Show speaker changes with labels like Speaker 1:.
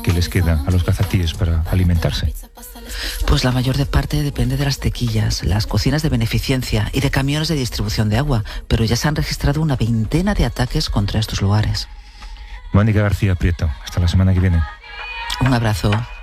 Speaker 1: ¿Qué les queda a los cazatíes para alimentarse?
Speaker 2: Pues la mayor parte depende de las tequillas, las cocinas de beneficencia y de camiones de distribución de agua, pero ya se han registrado una veintena de ataques contra estos lugares.
Speaker 1: Mónica García Prieto, hasta la semana que viene.
Speaker 2: Un abrazo.